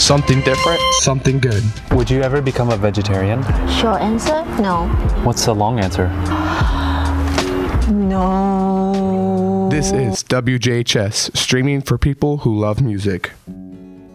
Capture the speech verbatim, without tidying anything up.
Something different, something good. Would you ever become a vegetarian? Short answer, no. What's the long answer? No. This is W J H S, streaming for people who love music.